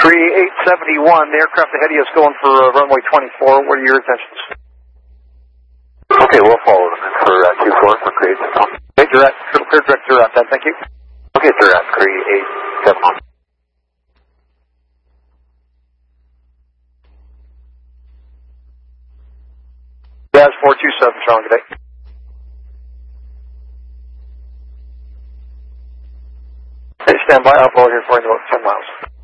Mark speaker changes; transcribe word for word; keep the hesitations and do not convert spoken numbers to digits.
Speaker 1: Cree eight seventy-one, the aircraft ahead of you is going for uh, runway twenty-four. What are your intentions?
Speaker 2: Okay, we'll follow them in for uh, Q four for Cree eight seventy-one.
Speaker 1: Okay, direct, clear direct direct then, thank you.
Speaker 2: Okay, direct, Cree eight seventy-one.
Speaker 1: Jazz four two seven, Sean, good day. Okay, stand by, I'll blow here for you in about ten miles.